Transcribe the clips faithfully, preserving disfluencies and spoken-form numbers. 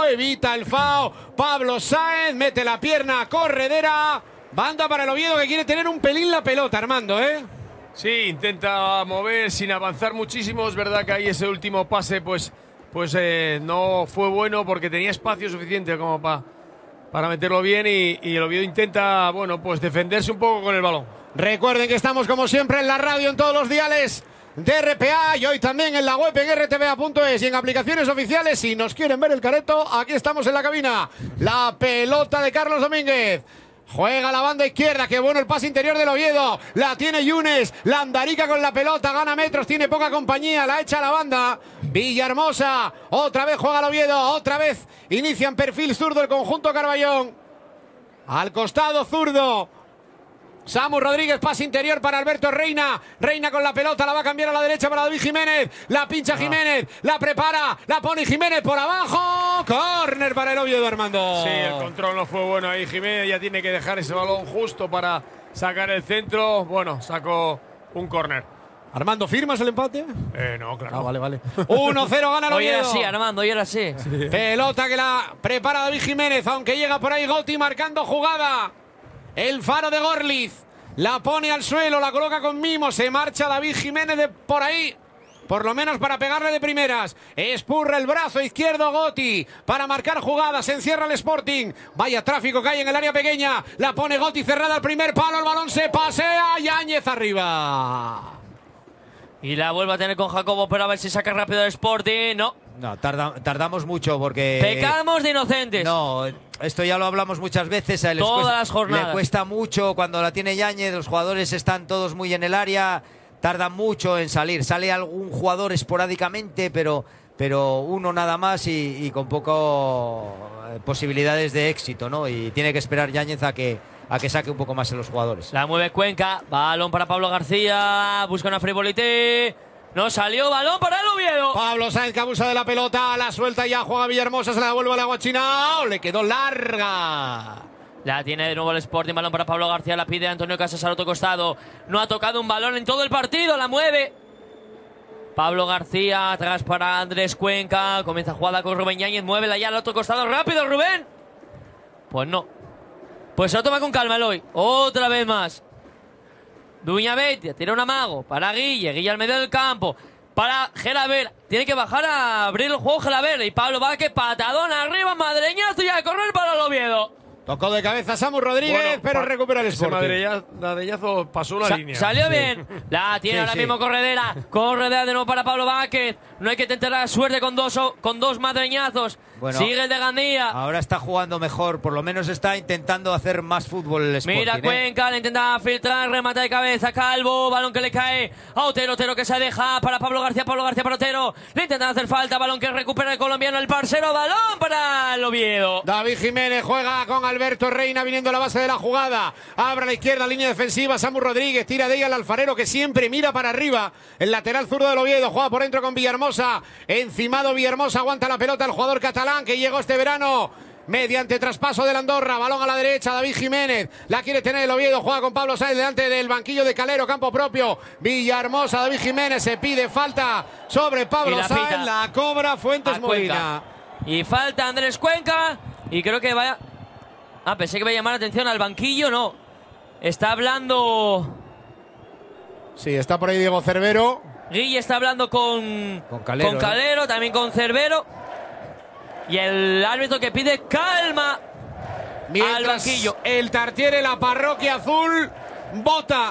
evita el foul. Pablo Sáenz mete la pierna corredera. Banda para el Oviedo, que quiere tener un pelín la pelota, Armando, ¿eh? Sí, intenta mover sin avanzar muchísimo. Es verdad que ahí ese último pase pues, pues eh, no fue bueno porque tenía espacio suficiente como pa, para meterlo bien y, y el Oviedo intenta, bueno, pues defenderse un poco con el balón. Recuerden que estamos como siempre en la radio, en todos los diales de R P A y hoy también en la web en r t v a punto es y en aplicaciones oficiales. Si nos quieren ver el careto, aquí estamos en la cabina. La pelota de Carlos Domínguez. Juega la banda izquierda, qué bueno el pase interior del Oviedo. La tiene Yunes, Landarica con la pelota, gana metros, tiene poca compañía, la echa a la banda. Villahermosa, otra vez juega el Oviedo, otra vez inicia en perfil zurdo el conjunto Carballón. Al costado zurdo. Samu Rodríguez, pase interior para Alberto Reina. Reina con la pelota, la va a cambiar a la derecha para David Jiménez. La pincha Jiménez, la prepara, la pone Jiménez por abajo. Córner para el Oviedo, Armando. Sí, el control no fue bueno ahí. Jiménez ya tiene que dejar ese balón justo para sacar el centro. Bueno, sacó un córner. Armando, ¿firmas el empate? Eh, no, claro. Ah, vale, vale. uno cero gana el Hoy Oviedo. era así, Armando, hoy era así. Sí. Pelota que la prepara David Jiménez, aunque llega por ahí Gotti marcando jugada. El faro de Gorliz. La pone al suelo, la coloca con mimo. Se marcha David Jiménez de por ahí. Por lo menos para pegarle de primeras. Espurra el brazo izquierdo Gotti para marcar jugadas. Se encierra el Sporting. Vaya tráfico que hay en el área pequeña. La pone Gotti cerrada al primer palo. El balón se pasea. Yáñez arriba. Y la vuelve a tener con Jacobo, pero a ver si saca rápido el Sporting. No. No, tarda, tardamos mucho porque... Pecamos de inocentes. No, esto ya lo hablamos muchas veces. A él Todas cuesta, las jornadas. Le cuesta mucho cuando la tiene Yáñez. Los jugadores están todos muy en el área. Tardan mucho en salir. Sale algún jugador esporádicamente, pero, pero uno nada más y, y con poco posibilidades de éxito, ¿no? Y tiene que esperar Yáñez a que, a que saque un poco más en los jugadores. La mueve Cuenca. Balón para Pablo García. Busca una frivolité. No salió, balón para el Oviedo. Pablo Sáenz que abusa de la pelota, la suelta y ya juega Villahermosa, se la devuelve a la Guachinao, le quedó larga. La tiene de nuevo el Sporting, balón para Pablo García, la pide Antonio Casas al otro costado. No ha tocado un balón en todo el partido, la mueve. Pablo García, atrás para Andrés Cuenca, comienza jugada con Rubén Yáñez, muévela ya al otro costado, rápido Rubén. Pues no. Pues se lo toma con calma el hoy, otra vez más. Duñabetia, tira un amago para Guille, Guille al medio del campo, para Gelaber, tiene que bajar a abrir el juego Gelaber y Pablo Vázquez, patadón arriba, madreñazo y a correr para el Oviedo. Tocó de cabeza Samu Rodríguez, bueno, pero recupera el Sporting. Ese madreñazo pasó la Sa línea. Salió sí. bien, la tiene sí, ahora sí. mismo Corredera, Corredera de nuevo para Pablo Vázquez, no hay que tentar la suerte con dos, con dos madreñazos. Bueno, sigue el de Gandía. Ahora está jugando mejor, por lo menos está intentando hacer más fútbol el Sporting. Mira Cuenca, ¿eh? Le intenta filtrar, remata de cabeza, Calvo, balón que le cae a Otero, Otero que se deja para Pablo García, Pablo García para Otero, le intentan hacer falta, balón que recupera el colombiano, el parcero, balón para el Oviedo. David Jiménez juega con Alberto Reina viniendo a la base de la jugada, abre a la izquierda, línea defensiva, Samu Rodríguez, tira de ella al alfarero que siempre mira para arriba, el lateral zurdo del Oviedo, juega por dentro con Villahermosa, encimado Villahermosa, aguanta la pelota el jugador catalán que llegó este verano mediante traspaso del Andorra, balón a la derecha, David Jiménez, la quiere tener el Oviedo, juega con Pablo Sáenz delante del banquillo de Calero, campo propio, Villahermosa, David Jiménez, se pide falta sobre Pablo la Sáenz, la cobra Fuentes Molina. Y falta Andrés Cuenca, y creo que vaya... Ah, pensé que iba a llamar la atención al banquillo, no. Está hablando... Sí, está por ahí Diego Cervero. Guille está hablando con... Con Calero, con Calero ¿eh? También con Cervero. Y el árbitro que pide calma mientras al banquillo. El Tartiere, la parroquia azul, bota.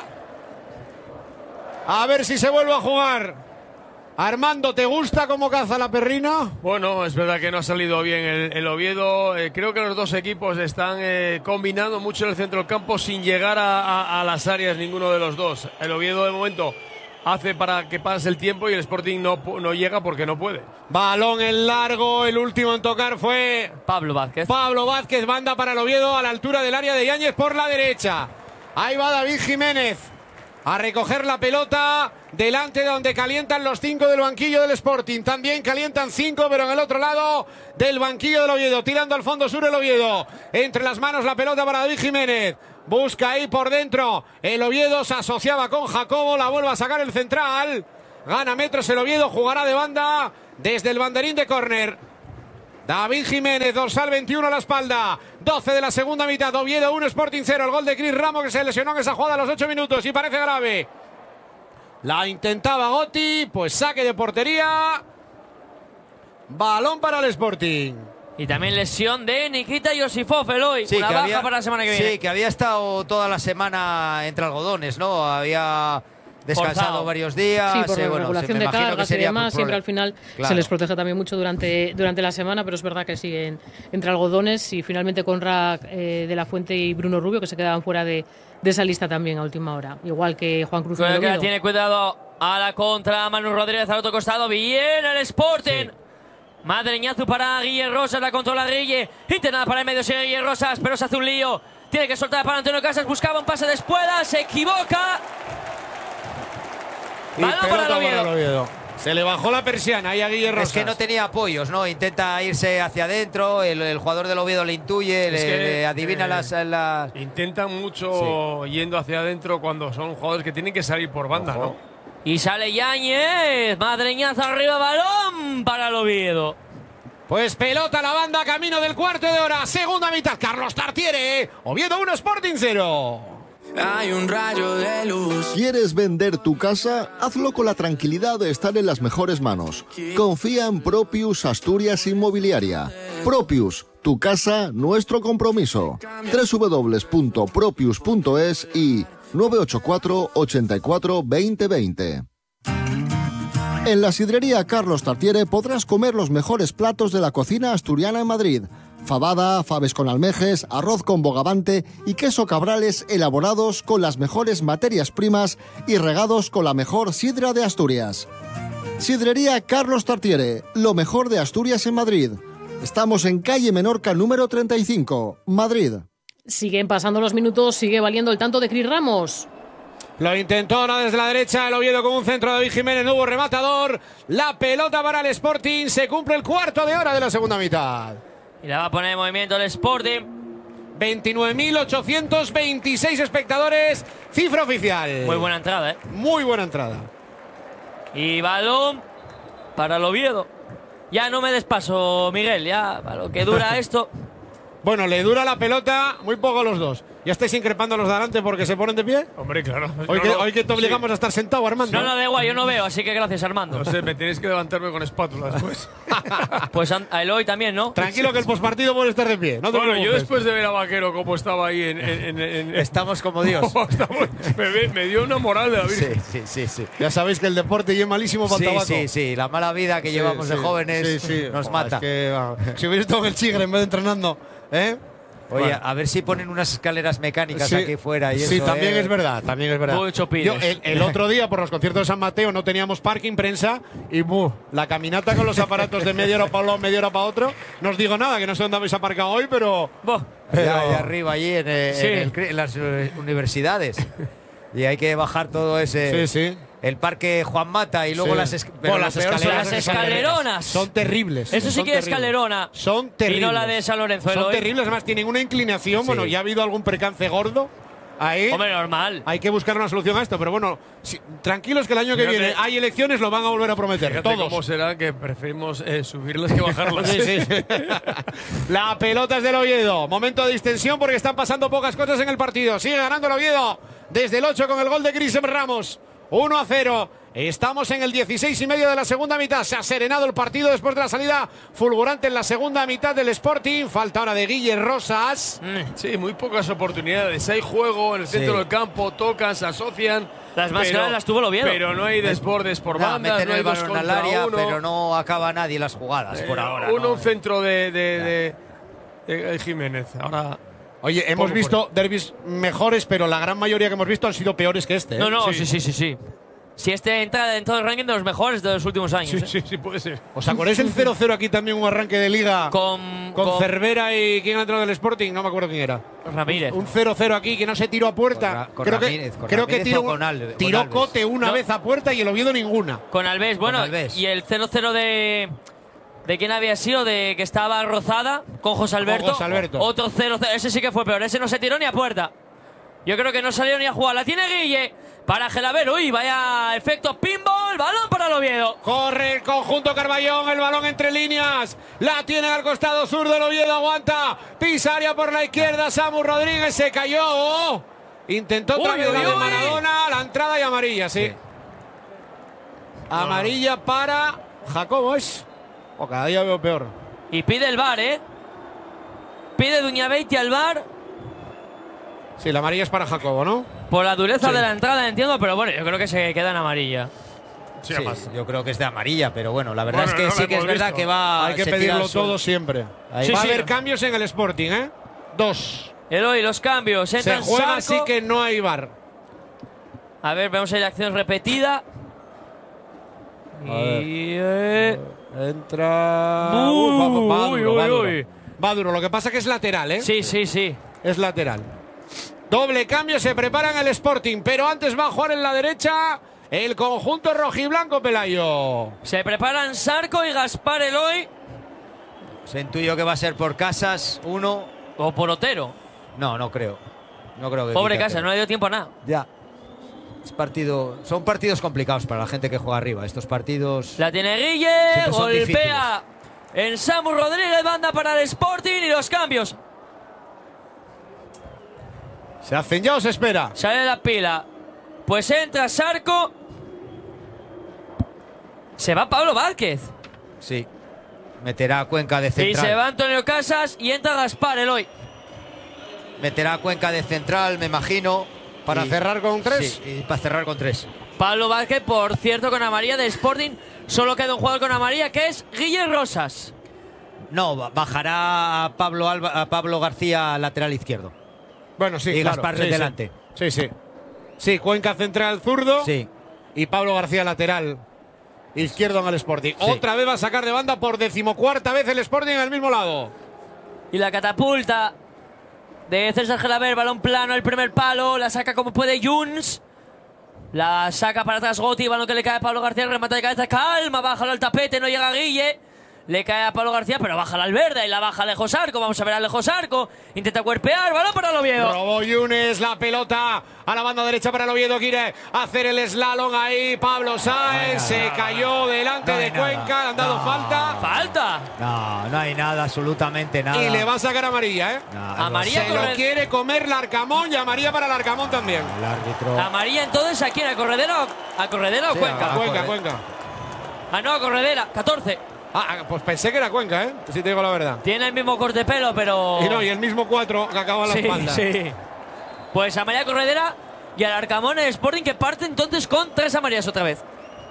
A ver si se vuelve a jugar. Armando, ¿te gusta cómo caza la perrina? Bueno, es verdad que no ha salido bien el, el Oviedo. Eh, creo que los dos equipos están eh, combinando mucho en el centro del campo sin llegar a, a, a las áreas ninguno de los dos. El Oviedo de momento hace para que pase el tiempo y el Sporting no, no llega porque no puede. Balón en largo, el último en tocar fue Pablo Vázquez. Pablo Vázquez, banda para el Oviedo a la altura del área de Yáñez por la derecha. Ahí va David Jiménez a recoger la pelota delante de donde calientan los cinco del banquillo del Sporting. También calientan cinco, pero en el otro lado del banquillo del Oviedo. Tirando al fondo sur el Oviedo. Entre las manos la pelota para David Jiménez. Busca ahí por dentro. El Oviedo se asociaba con Jacobo. La vuelve a sacar el central. Gana metros el Oviedo. Jugará de banda desde el banderín de córner. David Jiménez, dorsal veintiuno a la espalda. doce de la segunda mitad. Oviedo uno, Sporting cero. El gol de Chris Ramos, que se lesionó en esa jugada a los ocho minutos y parece grave. La intentaba Gotti, pues saque de portería. Balón para el Sporting. Y también lesión de Nikita Yosifov, Eloy. Sí, una que baja había, para la semana que viene. Sí, que había estado toda la semana entre algodones, ¿no? Había descansado Forzado. varios días. Sí, por eh, la bueno, regulación me de imagino que cargas y sería por demás, siempre problema. al final Claro. se les protege también mucho durante, durante la semana, pero es verdad que siguen entre algodones y finalmente Conrad eh, de la Fuente y Bruno Rubio, que se quedaban fuera de, de esa lista también a última hora, igual que Juan Cruz. Cuidado que la tiene, cuidado a la contra, Manu Rodríguez al otro costado, bien el Sporting. Sí. Madreñazo para Guille Rosas, la controla Guille, internada para el medio, sigue Guille Rosas, pero se hace un lío, tiene que soltar para Antonio Casas, buscaba un pase de Espuela, se equivoca. Y Balón para el pelota Oviedo. para el Oviedo. Se le bajó la persiana ahí a Guille Rosas. Es que no tenía apoyos, ¿no? Intenta irse hacia adentro, el, el jugador del Oviedo le intuye, le, que, le adivina eh, las, las... Intentan mucho sí. yendo hacia adentro cuando son jugadores que tienen que salir por banda, Ojo. ¿no? Y sale Yáñez, madreñazo arriba, balón para el Oviedo. Pues pelota a la banda, camino del cuarto de hora, segunda mitad, Carlos Tartiere, Oviedo uno, Sporting cero. Hay un rayo de luz. ¿Quieres vender tu casa? Hazlo con la tranquilidad de estar en las mejores manos. Confía en Propius Asturias Inmobiliaria. Propius, tu casa, nuestro compromiso. doble u doble u doble u punto propius punto es y nueve ocho cuatro, ochenta y cuatro, veinte veinte. En la sidrería Carlos Tartiere podrás comer los mejores platos de la cocina asturiana en Madrid. Fabada, faves con almejes, arroz con bogavante y queso cabrales elaborados con las mejores materias primas y regados con la mejor sidra de Asturias. Sidrería Carlos Tartiere, lo mejor de Asturias en Madrid. Estamos en calle Menorca número treinta y cinco, Madrid. Siguen pasando los minutos, sigue valiendo el tanto de Chris Ramos. Lo intentó ahora desde la derecha el Oviedo con un centro de David Jiménez, no hubo rematador. La pelota para el Sporting, se cumple el cuarto de hora de la segunda mitad. Y la va a poner en movimiento el Sporting. veintinueve mil ochocientos veintiséis espectadores, cifra oficial. Muy buena entrada, ¿eh? Muy buena entrada. Y balón para el Oviedo. Ya no me des paso, Miguel, ya para lo que dura esto. Bueno, le dura la pelota muy poco a los dos. ¿Ya estáis increpando a los de adelante porque se ponen de pie? Hombre, claro. Hoy, no, que, no, hoy que te obligamos sí. a estar sentado, Armando. No, no, da igual, yo no veo, así que gracias, Armando. No sé, me tenéis que levantarme con espátula después. Pues a Eloy también, ¿no? Tranquilo que el pospartido puede estar de pie. No te bueno, preocupes. yo después de ver a Vaquero cómo estaba ahí en... en, en, en Estamos como Dios. Estamos, me, me dio una moral de la Virgen. Sí, sí, sí, sí. Ya sabéis que el deporte es malísimo para el Sí, tabaco. sí, sí. La mala vida que Sí, llevamos de sí, jóvenes sí, sí. nos Joder, mata. es que, va, si hubiera estado en el Chigre en vez de entrenando, ¿eh? Oye, Bueno. a ver si ponen unas escaleras mecánicas Sí, aquí fuera. Y sí, eso, también eh. es verdad, también es verdad. Mucho pides. Yo, el, el otro día, por los conciertos de San Mateo, no teníamos parking, prensa, y buh, la caminata con los aparatos de media hora para un lado, media hora para otro. No os digo nada, que no sé dónde habéis aparcado hoy, pero... Boh. pero- Ya, allá arriba, allí en, eh, Sí. en el cri- en las eh, universidades. Y hay que bajar todo ese... Sí, sí. El parque Juan Mata y luego Sí. las, es- pero Bueno, lo las peor son escaleras, las escaleronas. Son terribles. Eso sí son que es terribles. escalerona. Son terribles. Y no la de San Lorenzo, Son Eloy. terribles, además tienen una inclinación. Sí. Bueno, ya ha habido algún percance gordo. Ahí Hombre, normal. hay que buscar una solución a esto, pero bueno, si- tranquilos que el año que Fíjate. viene hay elecciones, lo van a volver a prometer. Fíjate Todos. cómo será que preferimos eh, subirlas que bajarlas. Sí, sí, sí. La pelota es del Oviedo. Momento de distensión porque están pasando pocas cosas en el partido. Sigue ganando el Oviedo desde el ocho con el gol de Chris Ramos. uno a cero. Estamos en el dieciséis y medio de la segunda mitad. Se ha serenado el partido después de la salida fulgurante en la segunda mitad del Sporting. Falta ahora de Guille Rosas. Sí, muy pocas oportunidades. Hay juego en el centro Sí. del campo, tocan, se asocian. Las más pero- claras las tuvo el Oviedo. Pero no hay desbordes por Nada, bandas, meten no hay el dos balón al contra área, uno. pero no acaba nadie las jugadas por Eh, ahora. Uno ¿no? un centro de, de, de- de Jiménez. Ahora Oye, hemos Poco visto derbis mejores, pero la gran mayoría que hemos visto han sido peores que este. ¿eh? No, no, Sí. sí, sí, sí, sí. Si este entra dentro del ranking de los mejores de los últimos años. sí, ¿eh? sí, sí, puede ser. ¿Os acordáis el cero cero aquí también, un arranque de liga? Con, Con con Cervera y quién ha entrado del Sporting, no me acuerdo quién era. Ramírez. Un cero cero aquí que no se tiró a puerta. Con Ra- con creo Ramírez, que, con creo que Ramírez tiró, o con Alves, con tiró Alves. Cote una No. vez a puerta y el Oviedo ninguna. Con Alves. Bueno, Alves. y el cero cero de. ¿De quién había sido? De que estaba Rozada con José Alberto. José Alberto. Otro cero cero. Ese sí que fue peor. Ese no se tiró ni a puerta. Yo creo que no salió ni a jugar. La tiene Guille para Gelaber. Uy, vaya efecto pinball. Balón para el Oviedo. Corre el conjunto Carballón, el balón entre líneas. La tiene al costado sur del Oviedo, aguanta. Pisa área por la izquierda, Samu Rodríguez se cayó. Intentó otra vez la de Maradona, la entrada y amarilla, sí. sí. Amarilla para Jacobo, es. O cada día veo peor. Y pide el V A R, ¿eh? Pide Duñabeiti al V A R. Sí, la amarilla es para Jacobo, ¿no? Por la dureza sí. de la entrada, entiendo, pero bueno, yo creo que se queda en amarilla. Sí, sí, yo creo que es de amarilla, pero bueno, la verdad bueno, es que no sí que es verdad visto. que va... Hay que pedirlo todo siempre. Ahí. Sí, va sí, a haber sí. cambios en el Sporting, ¿eh? Dos. Eloy, los cambios. Se juega así que no hay V A R. A ver, vemos ahí la acción repetida. Y... Eh... Entra... Uh, uh, va, va, uy, duro, uy, va, duro. uy. va duro. Lo que pasa es que es lateral, ¿eh? Sí, sí, sí. Es lateral. Doble cambio, se prepara en el Sporting, pero antes va a jugar en la derecha el conjunto rojiblanco, Pelayo. Se preparan Sarco y Gaspar Eloy. Se intuyo que va a ser por Casas, uno. O por Otero. No, no creo. No creo que Pobre Casas, no le dio tiempo a nada. Ya. Es partido, son partidos complicados para la gente que juega arriba. Estos partidos... La tiene Guille, golpea en Samu Rodríguez, banda para el Sporting y los cambios. ¿Se hacen ya o se espera? Sale la pila. Pues entra Sarco. Se va Pablo Vázquez. Sí. Meterá a Cuenca de central. Y se va Antonio Casas y entra Gaspar Eloy. Meterá a Cuenca de central, me imagino. ¿Para y, cerrar con tres? Sí, y para cerrar con tres. Pablo Vázquez, por cierto, con amarilla de Sporting. Solo queda un jugador con amarilla, que es Guille Rosas. No, bajará a Pablo, Alba, a Pablo García lateral izquierdo. Bueno, sí, y claro. Gaspar sí, delante. Sí, sí. Sí, Cuenca central zurdo. Sí. Y Pablo García lateral izquierdo en el Sporting. Sí. Otra vvez va a sacar de banda por decimocuarta vez el Sporting en el mismo lado. Y la catapulta de César Gelaber, balón plano, el primer palo, la saca como puede Junts. La saca para atrás Gotti, balón que le cae a Pablo García, remata de cabeza, calma, bájalo al tapete, no llega Guille. Le cae a Pablo García, pero baja al Verde y la baja Alejo Sarco. Vamos a ver a Alejo Sarco. Intenta cuerpear, balón para el Oviedo. Robó Yunes, la pelota a la banda derecha para el Oviedo. Quiere hacer el slalom ahí. Pablo Sáenz no se cayó delante no de Cuenca. Nada. Le han dado no. falta. ¡Falta! No, no hay nada, absolutamente nada. Y le va a sacar amarilla, ¿eh? No, amarilla se corre... lo quiere comer Larcamón y amarilla para Larcamón también. El árbitro. Amarilla entonces, ¿a quién? ¿A Corredera o a, Corredera sí, o Cuenca? A Cuenca, Cuenca. Ah, no, a Corredera, catorce. Ah, pues pensé que era Cuenca, ¿eh? Si te digo la verdad. Tiene el mismo corte de pelo, pero... Y no, y el mismo cuatro que acaba en la sí, espalda. Sí, pues amarilla Corredera y al Arcamón el Sporting, que parte entonces con tres amarillas otra vez.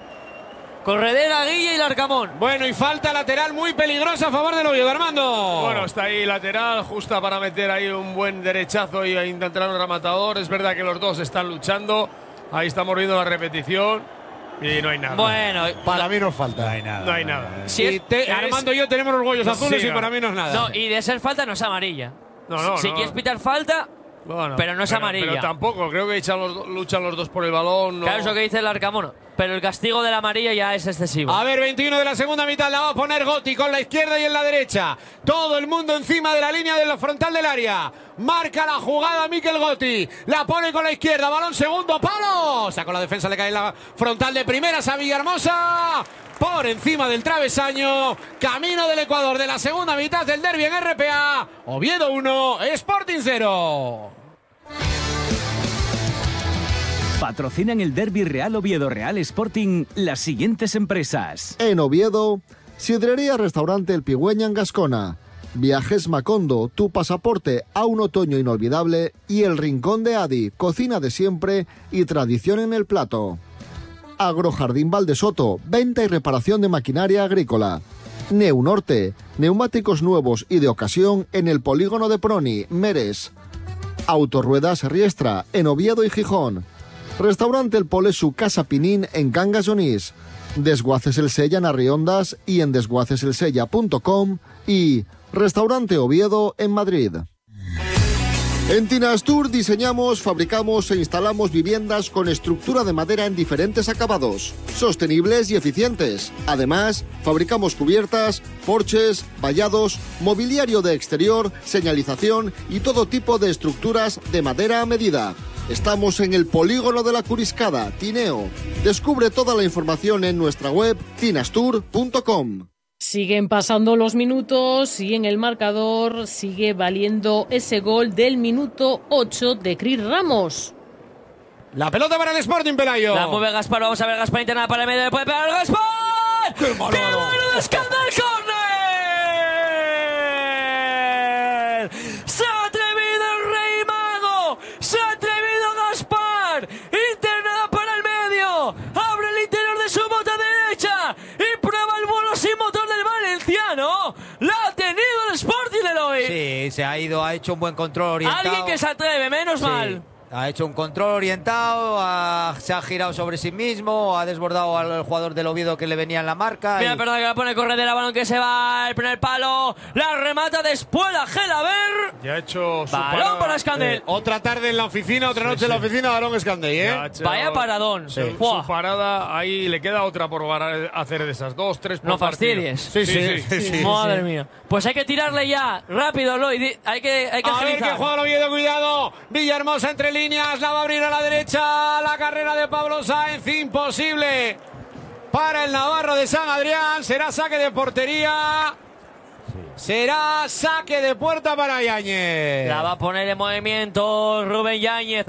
Corredera, Guille y el Arcamón. Bueno, y falta lateral muy peligrosa a favor del Oviedo, Armando. Bueno, está ahí lateral, justa para meter ahí un buen derechazo y intentar un rematador. Es verdad que los dos están luchando. Ahí estamos viendo la repetición. Y no hay nada. Bueno, para mí nos falta. No hay nada. No hay nada. Si y te, Armando y yo tenemos los bollos azules sí, y para mí no es nada. No, y de ser falta no es amarilla. No, no, si no. quieres pitar falta, bueno, pero no es pero, amarilla. Pero tampoco, creo que echan los, luchan los dos por el balón. No. Claro, es lo que dice el Arcamón. Pero el castigo de la amarilla ya es excesivo. A ver, veintiuno de la segunda mitad la va a poner Gotti con la izquierda y en la derecha. Todo el mundo encima de la línea de la frontal del área. Marca la jugada Mikel Gotti. La pone con la izquierda. Balón segundo palo. Sacó la defensa, le cae en la frontal de primeras a Villahermosa. Por encima del travesaño. Camino del Ecuador de la segunda mitad del derbi en R P A. Oviedo uno, Sporting cero. Patrocinan el derbi Real Oviedo Real Sporting las siguientes empresas. En Oviedo, Sidrería Restaurante El Pigüeña en Gascona, Viajes Macondo, tu pasaporte a un otoño inolvidable, y El Rincón de Adi, cocina de siempre y tradición en el plato. Agrojardín Valdesoto, venta y reparación de maquinaria agrícola. Neunorte, neumáticos nuevos y de ocasión en el polígono de Proni, Meres. Autorruedas Riestra, en Oviedo y Gijón. Restaurante El Polesu Casa Pinín en Cangas de Onís. Desguaces El Sella en Arriondas y en desguaces el sella punto com. Y Restaurante Oviedo en Madrid. En Tinastur diseñamos, fabricamos e instalamos viviendas con estructura de madera en diferentes acabados, sostenibles y eficientes. Además, fabricamos cubiertas, porches, vallados, mobiliario de exterior, señalización y todo tipo de estructuras de madera a medida. Estamos en el Polígono de la Curiscada, Tineo. Descubre toda la información en nuestra web tinastur punto com. Siguen pasando los minutos y en el marcador sigue valiendo ese gol del minuto ocho de Cris Ramos. La pelota para el Sporting, Pelayo. La mueve Gaspar, vamos a ver Gaspar internada para el medio, puede pegar Gaspar. ¡Qué malo! ¡Qué bueno de Escandel, córner! ¡Se ha atrevido el Rey Mago! ¡Se ha atrevido Gaspar! Internada para el medio, abre el interior de su bota derecha y prueba el vuelo sin motor del valenciano. La ha tenido el Sporting, Eloy. Sí, se ha ido, ha hecho un buen control orientado. Alguien que se atreve, menos Sí. mal. Ha hecho un control orientado, ha- se ha girado sobre sí mismo, ha desbordado al jugador del Oviedo que le venía en la marca. Mira, y- perdón, que la pone corredera, balón que se va, el primer palo, la remata después la Gelaber. Ya ha hecho su Balón parada. para Escandel. Eh, otra tarde en la oficina, otra Sí, noche en la sí. oficina de Aarón Escandey, ¿eh? Ya ha hecho Vaya paradón. Su, Buah. su parada, ahí le queda otra por var- hacer de esas dos, tres por No partido. fastidies. Sí, sí, sí, sí. Madre mía. Pues hay que tirarle ya, rápido, Eloy. di- Hay que, hay que A ver agilizar. que juega el Oviedo, cuidado. Villahermosa entre líneas, la va a abrir a la derecha. La carrera de Pablo Sáenz, imposible para el navarro de San Adrián. Será saque de portería. Será saque de puerta para Yáñez. La va a poner en movimiento Rubén Yáñez.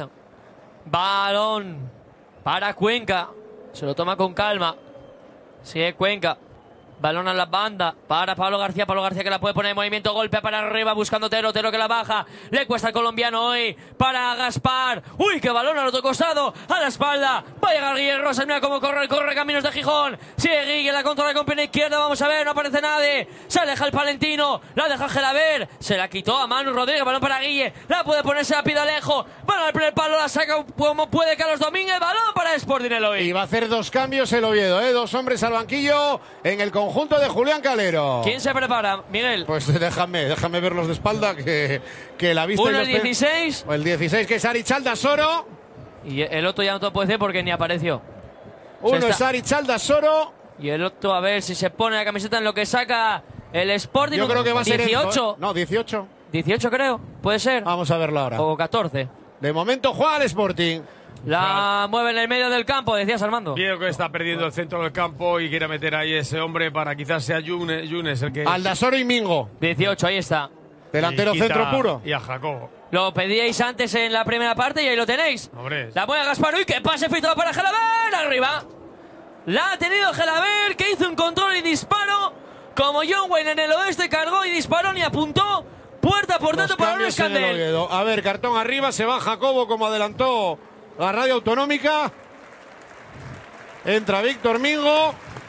Balón para Cuenca. Se lo toma con calma. Sigue Cuenca. Balón a la banda para Pablo García. Pablo García que la puede poner en movimiento. Golpe para arriba buscando Tero. Tero que la baja. Le cuesta al colombiano hoy para Gaspar. Uy, qué balón al otro costado. A la espalda. Va a llegar Guille Rosas. Mira cómo corre. Corre caminos de Gijón. Sigue Guille. La controla con pierna izquierda. Vamos a ver. No aparece nadie. Se aleja el Palentino. La deja Gelaber. Se la quitó a Manu Rodríguez. Balón para Guille. La puede ponerse a Pidalejo. Balón al primer palo. La saca como puede Carlos Domínguez. Balón para Sporting Eloy. Y va a hacer dos cambios el Oviedo, ¿eh? Dos hombres al banquillo en el conjunto de Julián Calero. ¿Quién se prepara, Miguel? Pues déjame, déjame verlos de espalda, que, que la vista... y Uno los el pe- dieciséis El dieciséis, que es Ari Chaldasoro. y el otro ya no te lo puede decir porque ni apareció. Uno Se es está- Ari Chaldasoro. Y el otro a ver si se pone la camiseta en lo que saca el Sporting. Yo creo que va a ser Enzo, dieciocho. ¿eh? No, dieciocho. dieciocho creo, puede ser. Vamos a verlo ahora. O catorce. De momento juega el Sporting. La mueve en el medio del campo, decías Armando. Veo que está perdiendo el centro del campo y quiere meter ahí ese hombre para quizás sea Yunes, Yunes el que... Aldasoro y Mingo. dieciocho, ahí está. Delantero y quita- centro puro. Y a Jacobo. Lo pedíais antes en la primera parte y ahí lo tenéis. Hombre. La mueve Gaspar. ¡Uy, qué pase filtrado para Gelaber! Arriba. La ha tenido Gelaber, que hizo un control y disparo. Como John Wayne en el oeste, cargó y disparó ni apuntó. Puerta por Los tanto para cambios Luis en el Candel. Oviedo. A ver, cartón arriba, se va Jacobo como adelantó la radio autonómica. Entra Víctor Mingo.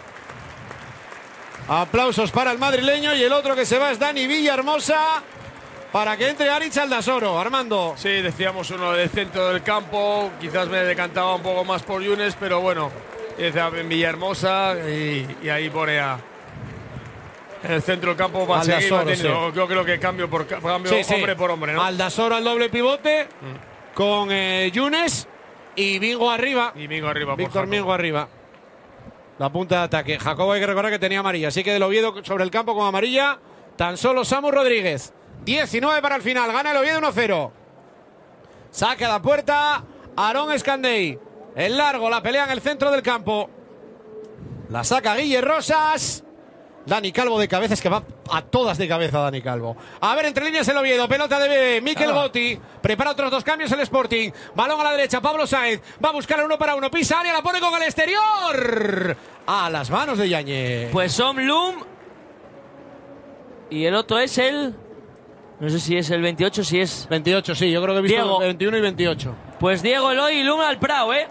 Aplausos para el madrileño y el otro que se va es Dani Villahermosa para que entre Ari Chaldasoro. Armando. Sí, decíamos uno del centro del campo. Quizás me decantaba un poco más por Yunes, pero bueno, decía en Villahermosa y, y ahí pone a. En el centro del campo va a seguir Aldasoro, manteniendo. Yo creo que cambio por ca- cambio Sí, sí. hombre por hombre, ¿no? Aldasoro al doble pivote con eh, Yunes y Mingo arriba. Y Mingo arriba. por Víctor Jacobo. Mingo arriba. La punta de ataque. Jacobo hay que recordar que tenía amarilla. Así que del Oviedo sobre el campo con amarilla. Tan solo Samu Rodríguez. diecinueve para el final. Gana el Oviedo uno cero. Saque a la puerta. Aarón Escandey. El largo. La pelea en el centro del campo. La saca Guille Rosas. Dani Calvo de cabeza, es que va a todas de cabeza Dani Calvo. A ver, entre líneas el Oviedo, pelota de Mikel Gotti, prepara otros dos cambios el Sporting, balón a la derecha, Pablo Sáenz, va a buscar el uno para uno, pisa área, la pone con el exterior, a las manos de Yáñez. Pues son Lum y el otro es el... No sé si es el veintiocho, si es... veintiocho, sí, yo creo que he visto Diego. veintiuno y veintiocho. Pues Diego Eloy y Lum al Prado, ¿eh?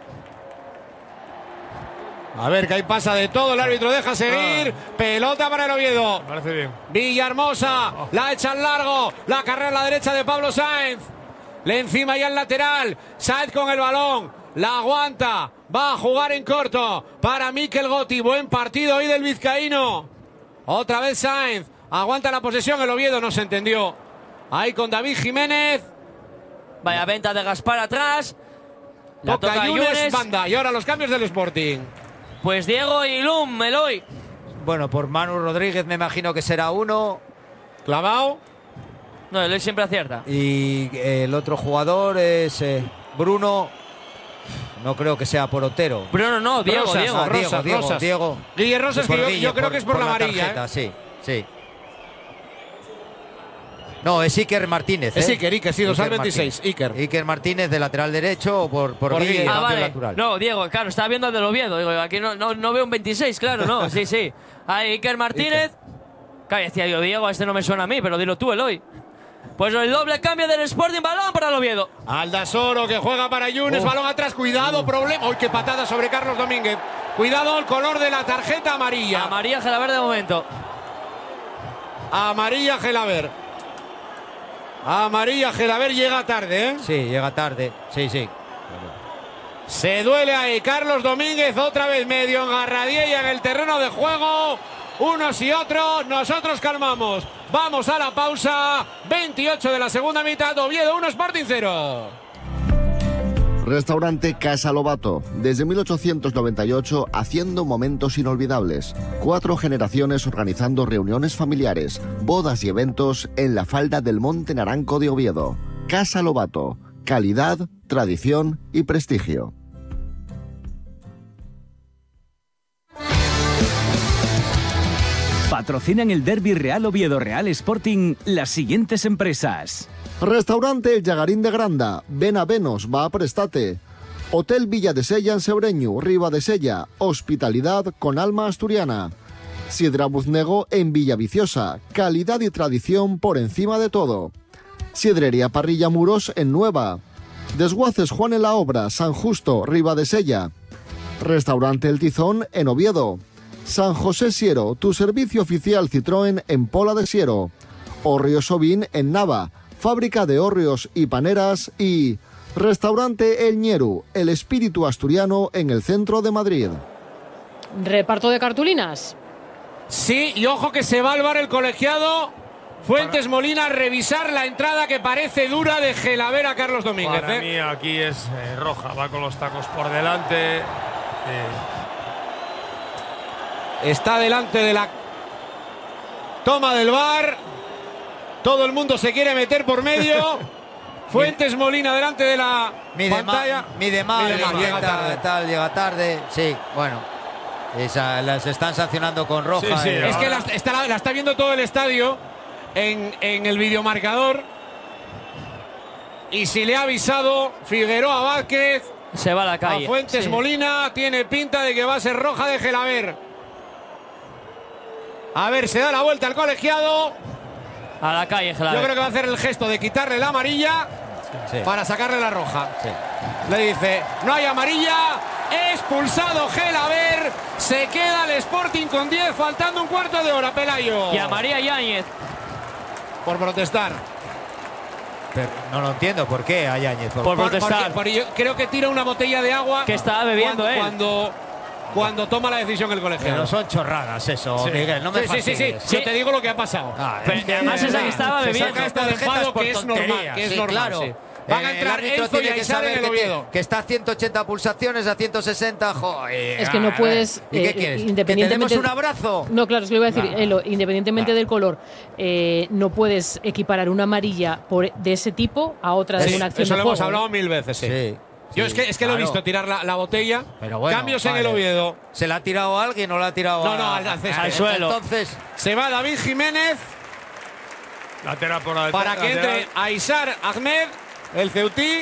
A ver, que ahí pasa de todo, el árbitro deja seguir, pelota para el Oviedo. Me parece bien. Villahermosa, la echa al largo, la carrera a la derecha de Pablo Sáenz. Le encima ya el lateral, Sáenz con el balón, la aguanta, va a jugar en corto para Mikel Gotti, buen partido hoy del vizcaíno. Otra vez Sáenz, aguanta la posesión, el Oviedo no se entendió. Ahí con David Jiménez, Vaya venta de Gaspar atrás. La Toca, toca Yunes, Yunes. banda. Y ahora los cambios del Sporting. Pues Diego y Lum, Eloy. Bueno, por Manu Rodríguez me imagino que será uno. Clavao. No, Eloy siempre acierta. Y el otro jugador es eh, Bruno. No creo que sea por Otero. Bruno no, Diego, Rosas, Diego. Ah, Diego, Rosas, Diego, Rosas. Diego. Guille Rosas, Por que yo, Guille, yo creo que es por, la amarilla. tarjeta, ¿eh? Sí, sí. No, es Iker Martínez. Es ¿eh? Iker, Iker, sí, dos al veintiséis. Martínez. Iker. Iker Martínez de lateral derecho por, por, Por Guille, Guille. Ah, cambio vale. natural. No, Diego, claro, estaba viendo el del Oviedo. Digo, aquí no, no, no veo un veintiséis, claro, no. Sí, sí. Ahí Iker Martínez. Claro, decía yo, Diego, este no me suena a mí, pero dilo tú, Eloy. Pues el doble cambio del Sporting, balón para el Oviedo. Aldasoro que juega para Yunes, Uf. balón atrás, cuidado, problema. ¡Uy, qué patada sobre Carlos Domínguez! Cuidado, el color de la tarjeta amarilla. Amarilla Gelaber de momento. Amarilla Gelaber. Amarilla Gelaber llega tarde, ¿eh? Sí, llega tarde. Sí, sí. Se duele ahí Carlos Domínguez, otra vez medio engarradiella en el terreno de juego. Unos y otros, nosotros calmamos. Vamos a la pausa. veintiocho de la segunda mitad, Oviedo uno, Sporting cero. Restaurante Casa Lobato, desde mil ochocientos noventa y ocho haciendo momentos inolvidables. Cuatro generaciones organizando reuniones familiares, bodas y eventos en la falda del Monte Naranco de Oviedo. Casa Lobato, calidad, tradición y prestigio. Patrocinan el Derby Real Oviedo Real Sporting las siguientes empresas. Restaurante El Llagarín de Granda, ven a Venos, va a Prestate. Hotel Villa de Sella en Sebreñu, Riba de Sella, hospitalidad con alma asturiana. Sidra Buznego en Villaviciosa, calidad y tradición por encima de todo. Sidrería Parrilla Muros en Nueva. Desguaces Juan en la Obra, San Justo, Riba de Sella. Restaurante El Tizón en Oviedo. San José Siero, tu servicio oficial Citroën en Pola de Siero. Hórreos Ovín en Nava, fábrica de hórreos y paneras. Y Restaurante El Ñeru, el espíritu asturiano en el centro de Madrid. Reparto de cartulinas. Sí, y ojo que se va al bar el colegiado Fuentes Molina a revisar la entrada que parece dura de Gelaber a Carlos Domínguez. Para ¿eh? mí aquí es eh, roja, va con los tacos por delante. Eh, Está delante de la toma del bar. Todo el mundo se quiere meter por medio. Fuentes Molina delante de la Mide pantalla. mal, mide mal, Mide mal, llega llega tarde, tarde. tal, llega tarde. Sí, bueno. Esa, las están sancionando con roja. Sí, sí, eh. Es que la está, la está viendo todo el estadio en, en el videomarcador. Y si le ha avisado Figueroa Vázquez Se va a la calle. a Fuentes Sí. Molina, tiene pinta de que va a ser roja de Gelaber. A ver, se da la vuelta al colegiado. A la calle, Yo Gelaber. creo que va a hacer el gesto de quitarle la amarilla Sí. para sacarle la roja. Sí. Le dice, no hay amarilla, expulsado Gelaber, se queda el Sporting con diez, faltando un cuarto de hora, Pelayo. Y a María Yáñez. Por protestar. Pero no lo entiendo, ¿por qué a Yáñez? Por- Por Por- protestar. porque- porque yo creo que tira una botella de agua. Que estaba bebiendo cuando, él. Cuando, cuando toma la decisión el colegiado. Pero son chorradas eso, Sí. Miguel, no me sí, sí, sí, sí, fastidies. Yo te digo lo que ha pasado. Ah, Pero es que además de es que verdad, estaba se bebiendo. saca Esto de tarjetas enfado por que es normal, tonterías, que es sí, normal, claro. sí. Van a Eh, entrar el árbitro Enzo y tiene que Aizar en saber el que, Oviedo. tiene- que está a ciento ochenta pulsaciones, a ciento sesenta, joder. Es que no a puedes, ver. ¿Y qué eh, quieres? independientemente- ¿Que te demos un abrazo? No, claro, es que lo iba a decir, Nah. Elo, independientemente Nah. del color, eh, no puedes equiparar una amarilla por, de ese tipo a otra de Sí, una acción eso de lo juego. hemos hablado mil veces, sí. Sí. Yo sí, es que, es que lo he claro. visto tirar la, la botella. Pero bueno, Cambios en vale. el Oviedo. ¿Se la ha tirado a alguien o la ha tirado No, a- no, al- al césped. Al suelo. Entonces, Se va David Jiménez lateral por la para que lateral. entre Aizar Ahmed, el ceutí.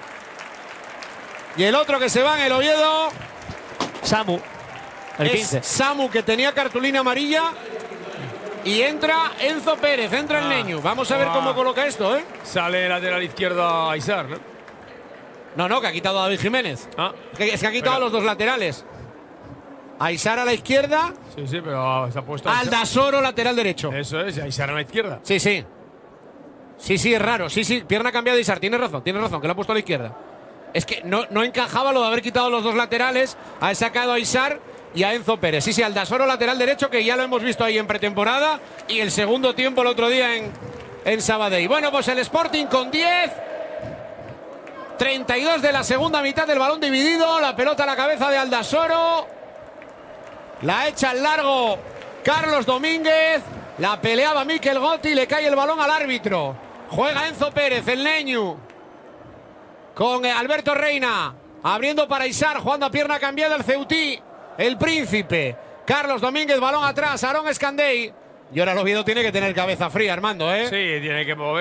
Y el otro que se va en el Oviedo Samu. El es quince. Samu, que tenía cartulina amarilla. Y entra Enzo Pérez, entra el Ah. Neñu. Vamos a ver Ah. cómo coloca esto, ¿eh? Sale lateral izquierdo a Isar, ¿no? No, no, que ha quitado a David Jiménez. Ah, Es que, es que ha quitado Pero- a los dos laterales. Aizar a la izquierda, sí, sí, pero se ha puesto Aizar. Aldasoro lateral derecho. Eso es, y Isar a la izquierda. Sí, sí. Sí, sí, es raro. Sí, sí, pierna cambiada de Isar. Tienes razón, tienes razón, que lo ha puesto a la izquierda. Es que no, no encajaba lo de haber quitado los dos laterales. Ha sacado a Isar y a Enzo Pérez. Sí, sí, Aldasoro lateral derecho, que ya lo hemos visto ahí en pretemporada. Y el segundo tiempo el otro día en, en Sabadell. Bueno, pues el Sporting con diez. treinta y dos de la segunda mitad del balón dividido. La pelota a la cabeza de Aldasoro. La echa al largo Carlos Domínguez. La peleaba Mikel Gotti. Le cae el balón al árbitro. Juega Enzo Pérez, el Neñu. Con Alberto Reina. Abriendo para Isar. Jugando a pierna cambiada el Ceutí. El Príncipe. Carlos Domínguez, balón atrás. Aarón Escandey. Y ahora el Oviedo tiene que tener cabeza fría, Armando, ¿eh? Sí, tiene que mover.